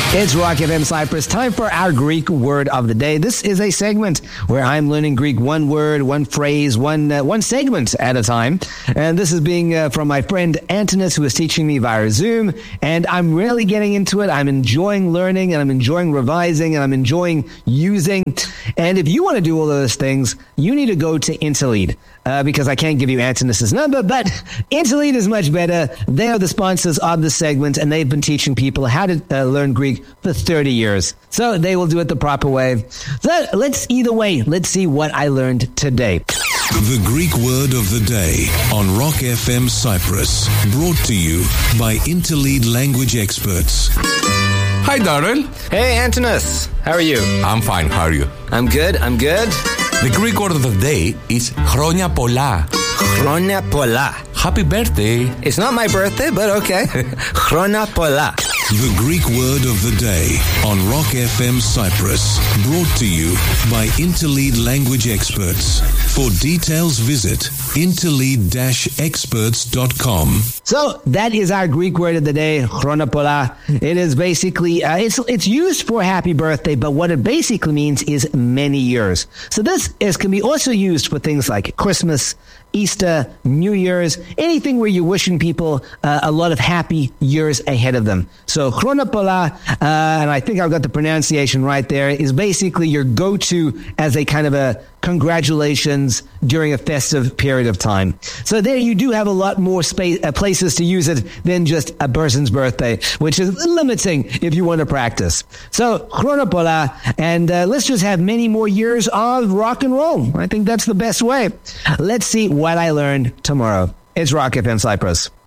It's Rock FM Cyprus. Time for our Greek word of the day. This is a segment where I'm learning Greek one word, one phrase, one segment at a time. And this is being from my friend Antonis, who is teaching me via Zoom. And I'm really getting into it. I'm enjoying learning, and I'm enjoying revising, and I'm enjoying using. And if you want to do all of those things, you need to go to Interlead. Because I can't give you Antonis' number, but Interlead is much better. They are the sponsors of the segment, and they've been teaching people how to learn Greek for 30 years. So they will do it the proper way. So let's see what I learned today. The Greek word of the day on Rock FM Cyprus. Brought to you by Interlead language experts. Hi, Darrell. Hey, Antonis. How are you? I'm fine. How are you? I'm good. The Greek word of the day is Χρόνια πολλά. Χρόνια πολλά. Happy birthday. It's not my birthday, but okay. Χρόνια πολλά. The Greek word of the day on Rock FM Cyprus. Brought to you by Interlead language experts. For details, visit interlead-experts.com. So that is our Greek word of the day, Χρόνια πολλά. It is basically, it's used for happy birthday, but what it basically means is many years. So this can be also used for things like Christmas, Easter, New Year's, anything where you're wishing people a lot of happy years ahead of them. So Χρόνια πολλά, and I think I've got the pronunciation right there, is basically your go-to as a kind of a congratulations during a festive period of time. So there you do have a lot more places to use it than just a person's birthday, which is limiting if you want to practice. So Χρόνια πολλά, and let's just have many more years of rock and roll. I think that's the best way. Let's see what I learned tomorrow. It's Rock FM Cyprus.